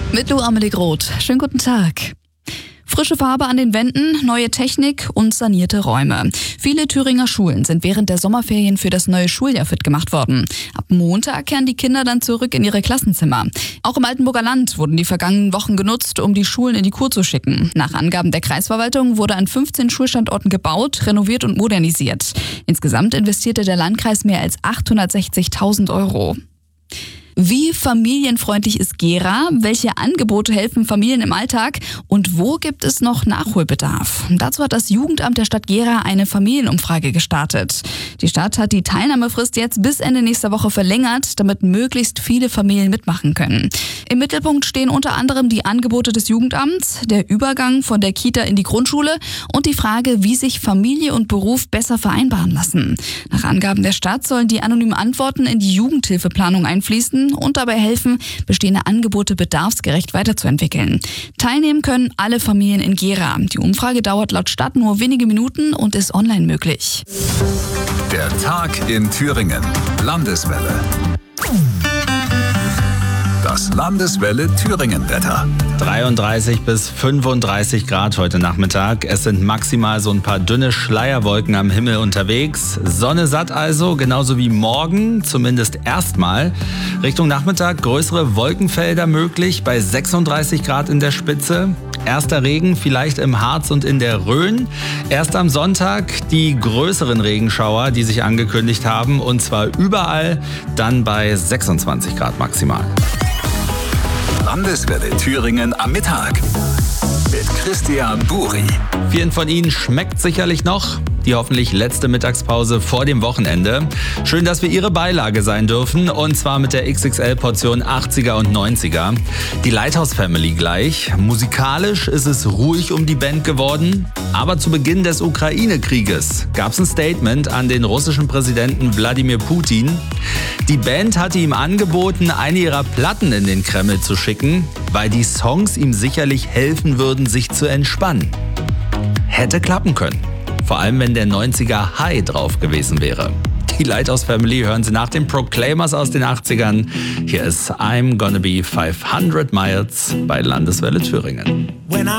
Mit Lou Amelie Groth. Schönen guten Tag. Frische Farbe an den Wänden, neue Technik und sanierte Räume. Viele Thüringer Schulen sind während der Sommerferien für das neue Schuljahr fit gemacht worden. Ab Montag kehren die Kinder dann zurück in ihre Klassenzimmer. Auch im Altenburger Land wurden die vergangenen Wochen genutzt, um die Schulen in die Kur zu schicken. Nach Angaben der Kreisverwaltung wurde an 15 Schulstandorten gebaut, renoviert und modernisiert. Insgesamt investierte der Landkreis mehr als 860.000 €. Wie familienfreundlich ist Gera? Welche Angebote helfen Familien im Alltag? Und wo gibt es noch Nachholbedarf? Dazu hat das Jugendamt der Stadt Gera eine Familienumfrage gestartet. Die Stadt hat die Teilnahmefrist jetzt bis Ende nächster Woche verlängert, damit möglichst viele Familien mitmachen können. Im Mittelpunkt stehen unter anderem die Angebote des Jugendamts, der Übergang von der Kita in die Grundschule und die Frage, wie sich Familie und Beruf besser vereinbaren lassen. Nach Angaben der Stadt sollen die anonymen Antworten in die Jugendhilfeplanung einfließen und dabei helfen, bestehende Angebote bedarfsgerecht weiterzuentwickeln. Teilnehmen können alle Familien in Gera. Die Umfrage dauert laut Stadt nur wenige Minuten und ist online möglich. Der Tag in Thüringen. Landeswelle. Das Landeswelle Thüringen-Wetter. 33 bis 35 Grad heute Nachmittag. Es sind maximal so ein paar dünne Schleierwolken am Himmel unterwegs. Sonne satt also, genauso wie morgen, zumindest erstmal. Richtung Nachmittag größere Wolkenfelder möglich bei 36 Grad in der Spitze. Erster Regen vielleicht im Harz und in der Rhön. Erst am Sonntag die größeren Regenschauer, die sich angekündigt haben, und zwar überall, dann bei 26 Grad maximal. Landeswelle Thüringen am Mittag mit Christian Buri. Vielen von Ihnen schmeckt sicherlich noch die hoffentlich letzte Mittagspause vor dem Wochenende. Schön, dass wir Ihre Beilage sein dürfen, und zwar mit der XXL-Portion 80er und 90er. Die Lighthouse Family gleich. Musikalisch ist es ruhig um die Band geworden, aber zu Beginn des Ukraine-Krieges gab es ein Statement an den russischen Präsidenten Wladimir Putin. Die Band hatte ihm angeboten, eine ihrer Platten in den Kreml zu schicken, weil die Songs ihm sicherlich helfen würden, sich zu entspannen. Hätte klappen können. Vor allem, wenn der 90er High drauf gewesen wäre. Die Lighthouse Family hören Sie nach den Proclaimers aus den 80ern. Hier ist I'm Gonna Be 500 Miles bei Landeswelle Thüringen.